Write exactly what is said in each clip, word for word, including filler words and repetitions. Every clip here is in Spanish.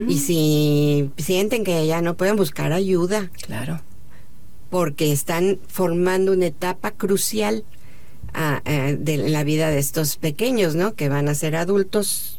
Y si sienten que ya no pueden, buscar ayuda. Claro. Porque están formando una etapa crucial a, a, de la vida de estos pequeños, ¿no? Que van a ser adultos.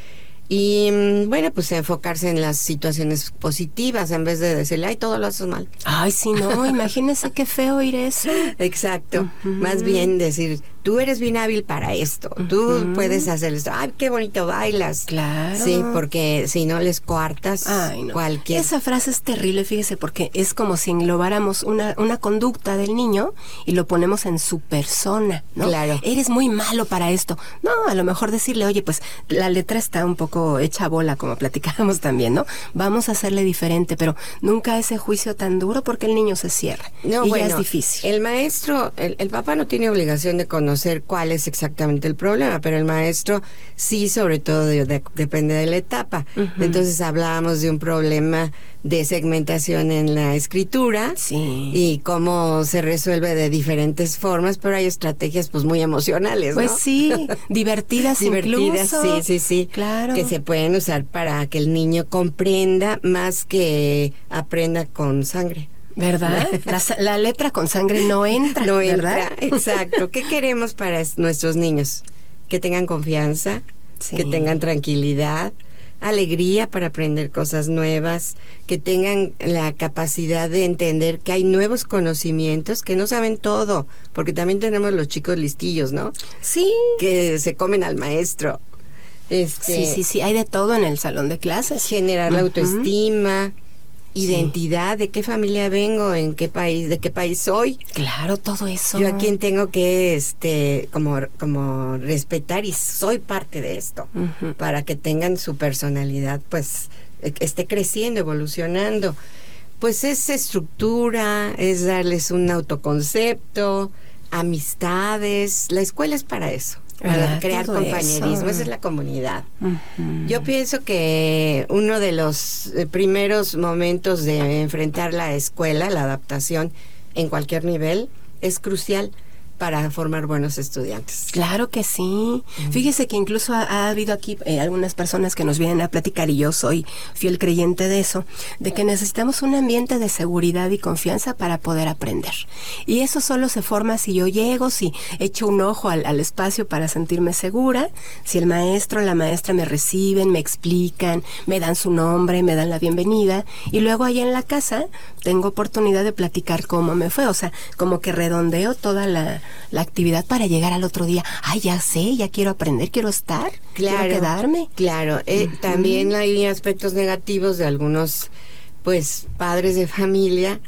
Y bueno, pues enfocarse en las situaciones positivas en vez de decirle, ay, todo lo haces mal. Ay, sí, no, imagínese qué feo oír eso. Exacto. Uh-huh. Más bien decir, tú eres bien hábil para esto, uh-huh. tú puedes hacer esto, ay, qué bonito bailas. Claro. Sí, porque si no les coartas ay, no. cualquier... Esa frase es terrible, fíjese, porque es como si englobáramos una, una conducta del niño y lo ponemos en su persona, ¿no? Claro. Eres muy malo para esto. No, a lo mejor decirle, oye, pues la letra está un poco hecha bola, como platicábamos también, ¿no? Vamos a hacerle diferente, pero nunca ese juicio tan duro porque el niño se cierra. No, y bueno, ya es difícil. El maestro, el, el papá no tiene obligación de conocer cuál es exactamente el problema, pero el maestro sí, sobre todo de, de, depende de la etapa. Uh-huh. Entonces hablábamos de un problema de segmentación en la escritura, sí. y cómo se resuelve de diferentes formas, pero hay estrategias pues muy emocionales, ¿no? Pues sí, divertidas, divertidas, incluso. sí, sí, sí, claro, que se pueden usar para que el niño comprenda más que aprenda con sangre. ¿Verdad? La, la letra con sangre no entra, no ¿verdad? entra, exacto. ¿Qué queremos para nuestros niños? Que tengan confianza, sí. que tengan tranquilidad, alegría para aprender cosas nuevas, que tengan la capacidad de entender que hay nuevos conocimientos, que no saben todo, porque también tenemos los chicos listillos, ¿no? Sí. Que se comen al maestro. Este, sí, sí, sí, hay de todo en el salón de clases. Generar uh-huh. la autoestima, sí. identidad, de qué familia vengo, en qué país, de qué país soy. Claro, todo eso. Yo a quién tengo que, este, como, como respetar y soy parte de esto, uh-huh. para que tengan su personalidad, pues, esté creciendo, evolucionando. Pues es estructura, es darles un autoconcepto, amistades. La escuela es para eso. Para crear todo compañerismo, eso. Esa es la comunidad. Uh-huh. Yo pienso que uno de los primeros momentos de enfrentar la escuela, la adaptación en cualquier nivel, es crucial para formar buenos estudiantes. Claro que sí. Uh-huh. Fíjese que incluso ha, ha habido aquí eh, algunas personas que nos vienen a platicar, y yo soy fiel creyente de eso, de que necesitamos un ambiente de seguridad y confianza para poder aprender. Y eso solo se forma si yo llego, si echo un ojo al, al espacio para sentirme segura, si el maestro o la maestra me reciben, me explican, me dan su nombre, me dan la bienvenida, y luego allá en la casa tengo oportunidad de platicar cómo me fue, o sea, como que redondeo toda la la actividad para llegar al otro día. Ay, ya sé, ya quiero aprender, quiero estar, claro, quiero quedarme. Claro, eh, uh-huh. también hay aspectos negativos de algunos, pues, padres de familia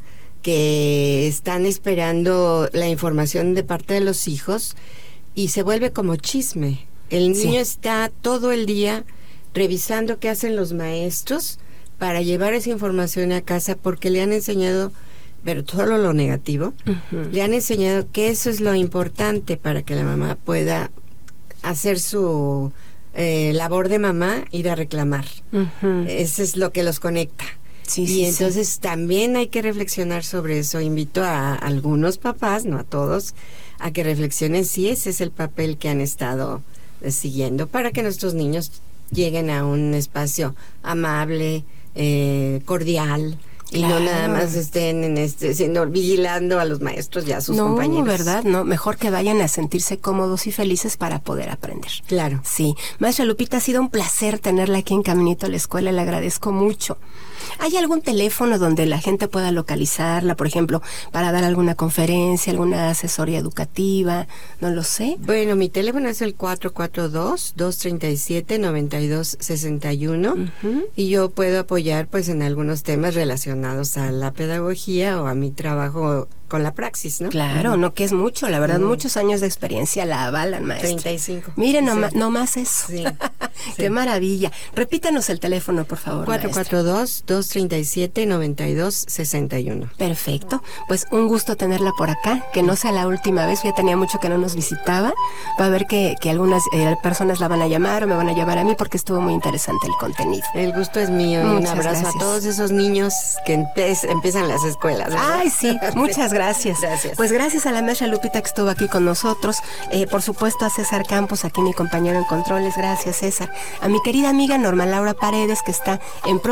que están esperando la información de parte de los hijos y se vuelve como chisme. El niño sí. está todo el día revisando qué hacen los maestros para llevar esa información a casa porque le han enseñado, pero todo lo negativo, uh-huh. le han enseñado que eso es lo importante para que la mamá pueda hacer su eh, labor de mamá, ir a reclamar. Uh-huh. Eso es lo que los conecta. Sí, y sí, entonces sí. también hay que reflexionar sobre eso. Invito a algunos papás, no a todos, a que reflexionen si ese es el papel que han estado eh, siguiendo para que nuestros niños lleguen a un espacio amable, eh, cordial, y claro. no nada más estén en este, siendo, vigilando a los maestros y a sus no, compañeros. No, ¿verdad? No, mejor que vayan a sentirse cómodos y felices para poder aprender. Claro. Sí. Maestra Lupita, ha sido un placer tenerla aquí en Caminito a la Escuela, le agradezco mucho. ¿Hay algún teléfono donde la gente pueda localizarla, por ejemplo, para dar alguna conferencia, alguna asesoría educativa? No lo sé. Bueno, mi teléfono es el cuatro cuatro dos, dos tres siete, nueve dos seis uno uh-huh. y yo puedo apoyar pues en algunos temas relacionados a la pedagogía o a mi trabajo con la praxis, ¿no? Claro, uh-huh. no que es mucho, la verdad, uh-huh. muchos años de experiencia la avalan, maestra. treinta y cinco. Miren, no, sí. ma- no más eso. Sí. Qué sí. maravilla. Repítanos el teléfono, por favor, cuatro cuatro dos, dos tres siete, nueve dos seis uno. Perfecto. Pues un gusto tenerla por acá, que no sea la última vez, ya tenía mucho que no nos visitaba. Va a ver que, que algunas eh, personas la van a llamar o me van a llamar a mí porque estuvo muy interesante el contenido. El gusto es mío. Muchas un abrazo gracias. a todos esos niños que empe- empiezan las escuelas, ¿verdad? Ay, sí, muchas gracias. gracias. Gracias. Pues gracias a la maestra Lupita que estuvo aquí con nosotros. Eh, por supuesto a César Campos, aquí mi compañero en controles. Gracias, César. A mi querida amiga Norma Laura Paredes, que está en